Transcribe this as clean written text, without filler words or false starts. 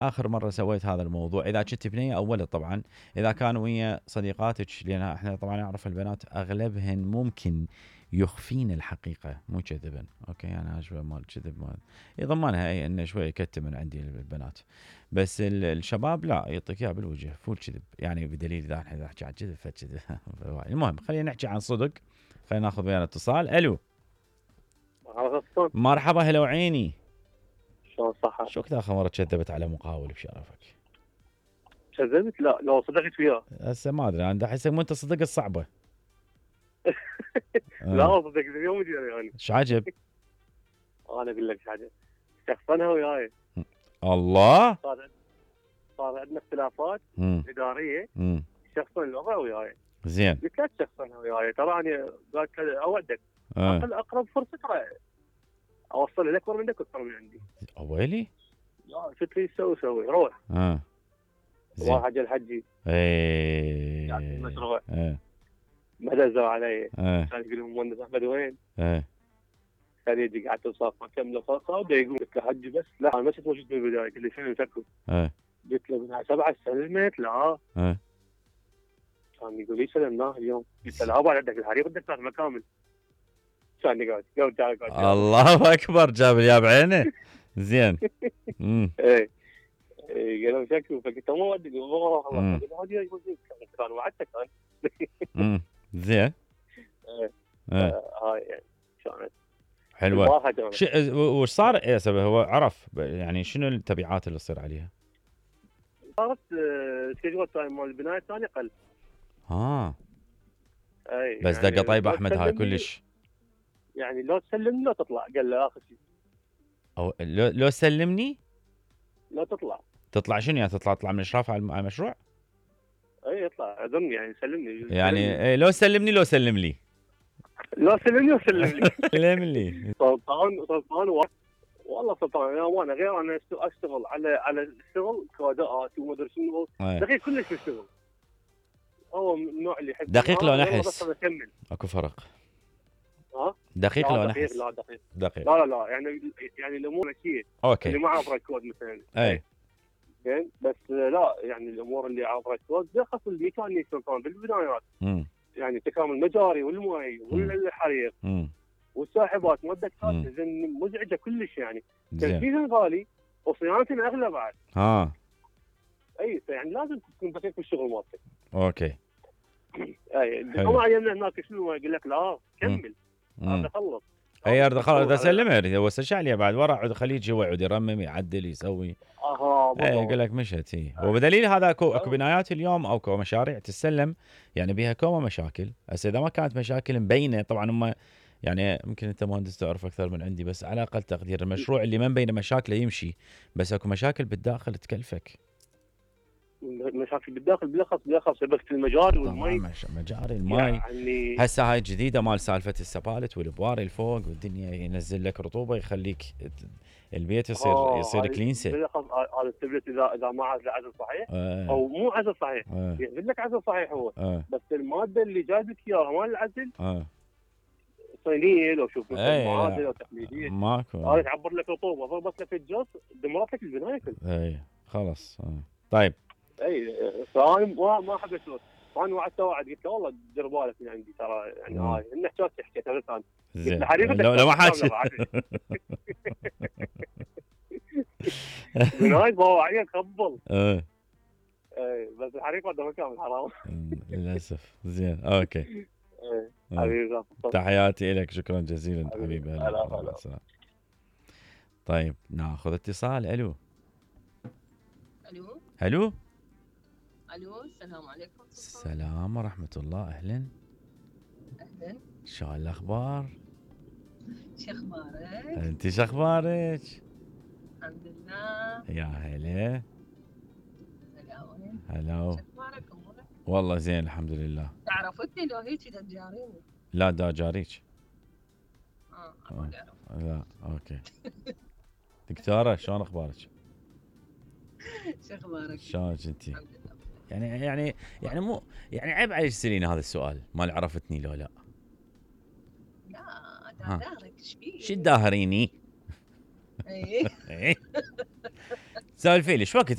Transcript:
اخر مره سويت هذا الموضوع اذا كنت بنيه او ولد طبعا، اذا كانوا ويا صديقاتك، لان احنا طبعا نعرف البنات اغلبهن ممكن يخفين الحقيقه مو كذبا. اوكي انا اشبه مال كذب ما يضمنها اي انه شوي يكتم من عندي البنات، بس الشباب لا يعطيك اياه بالوجه فول كذب، يعني بدليل اذا احنا نحكي عن كذب فكذب. المهم خلينا نحكي عن صدق. خلينا ناخذ ويانا اتصال. الو مرحبا هلا وعيني. شلون صحة؟ شو كذا اخر مره كذبت على مقاول بشرفك؟ كذبت؟ لا لو صدقت وياه. هسه ما ادري انا احس مو انت صدق الصعبه. لا صدقت اليوم يعني. ايش عجب؟ انا اقول لك حاجه، شخصنها وياي. الله. صار عندنا اختلافات اداريه، شخصن الوضع وياي. زين قلت لا تشخصنها وياي، ترى انا قالت اودك اقرب فرصه ترى اوصل لك اكبر منك واكبر من عندي. ويلي؟ لا شو تريد تسوي سوي روح. زين روح حق الحجي. ايه المشروع. ما دزوا علي. كان يقول لهم مهندس احمد وين؟ كان يجي قعدت وصافه كم فرصه ودا يقول لك حجي بس لا انا ما كنت موجود من البدايه قال لي شنو مسكوا؟ قلت له من 7 سلمت لا. كان يقول لي سلمناه اليوم. قلت له لا بعد عندك الحريق بدك تاخذ مكامل. كان قاعد الله اكبر جاب لي بعينه. زين. ايه قالوا شكوا فقلت له ما ودي والله والله كان وعدتك كان. زين. هاي يعني كانت حلوه. وش صار يا سبب هو عرف يعني شنو التبعات اللي تصير عليها؟ صارت سكجول تايم مال البنايه الثانيه قل. اي بس يعني دقه طيبه احمد هاي كلش. يعني لو تسلمني لو تطلع قال له اخر شيء. او لو سلمني لا تطلع شنو يعني تطلع من اشراف على المشروع؟ اي يطلع اظن يعني سلمني يعني إيه لو سلمني لو سلم لي. لا سلمني وسلم لي. سلم لي. سلطان والله سلطان يا امانه غير انا اشتغل على الشغل كاداءات وما ادري شنو دقيق كلش في الشغل. هو من النوع اللي يحب دقيق لو نحس اكو فرق. دقيق لو نحس. لا دقيق لا يعني الامور ماشيه. اوكي اللي ما عبر الكود مثلا اي زين بس لا يعني الامور اللي عبر الكود بالاخص الميكانيكي سلطان بالبدايات يعني تكامل المجاري والماي والحريق والساحبات مودكات زين مزعجه كلش يعني تنفيذ غالي وصيانه اغلى بعد. اي يعني لازم تكون دقيق بالشغل مالتك. اوكي اي طبعا يمنا هناك شنو يقول لك لا كمل هذا خلص. اي ارد خلاص اذا سلمه هو سش عليه بعد ورا عود خليه يجي هو يعود يرمم يعدل يسوي. اي يقول لك مشت هي وبدليل هذا اكو بنايات اليوم او اكو مشاريع تسلم يعني بها كومه مشاكل. هسه اذا ما كانت مشاكل مبينه طبعا هم يعني يمكن انت مهندس تعرف اكثر من عندي بس على اقل تقدير المشروع اللي ما مبينه مشاكله يمشي بس اكو مشاكل بالداخل تكلفك. مشاكل بالداخل بالاخص شبكه المجاري والماء. مجاري الماء يعني هسه هاي جديده مال سالفه السبالت والبواري الفوق والدنيا ينزل لك رطوبه يخليك البيت يصير كلينسه. بالاخص هذا التبلت اذا ما عزل صحيح او مو عزل صحيح يقول لك عزل صحيح هو بس الماده اللي جايب لك اياها مال العزل صينيه لو شوف معادله او تقليديه ماكو هذا تعبر لك رطوبه ضربت لك الجص دمرت لك البنايه كلها. اي خلاص طيب. اي فانا ما حبيت انا وعدت قلت له والله دير بالك من عندي ترى يعني هاي النحكات حكيتها بس انا زين لو ما حاكي من هاي بواعيه تقبل بس الحريق ما كان حرام للاسف. زين اوكي حبيبي تحياتي لك شكرا جزيلا حبيبي. هلا طيب ناخذ اتصال. الو السلام عليكم. السلام ورحمة الله. أهلا شو الأخبار؟ شو أخبارك؟ أنت شو أخبارك؟ الحمد لله. يا هلا. هلا. شو أخبارك أمورك؟ والله زين الحمد لله. عرفتني لو هيك تجاريني؟ لا دا جاريك. أعرف. لا أوكي. دكتورة شلون أخبارك؟ شو أخبارك؟ شلونك أنت؟ يعني مو يعني عيب عليك تسأليني هذا السؤال مال عرفتني لو لا. لا داهرك ايش بيه؟ شو تداهريني؟ اي سالفي لي ايش وقت